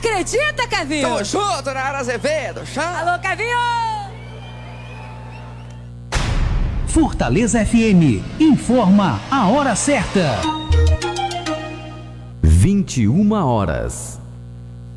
acredita, Kevinho? Tamo junto, Nara Azevedo. Alô, Kevinho! Fortaleza FM informa a hora certa. 21 horas.